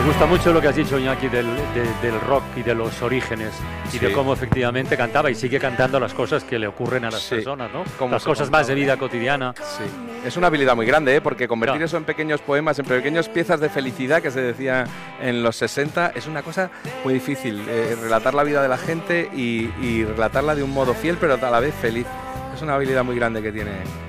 Me gusta mucho lo que has dicho, Iñaki, del rock y de los orígenes y de cómo efectivamente cantaba y sigue cantando las cosas que le ocurren a las personas, ¿no? Las cosas más de vida cotidiana. Sí, es una habilidad muy grande, porque convertir eso en pequeños poemas, en pequeñas piezas de felicidad, que se decía en los 60, es una cosa muy difícil. Relatar la vida de la gente y relatarla de un modo fiel, pero a la vez feliz. Es una habilidad muy grande que tiene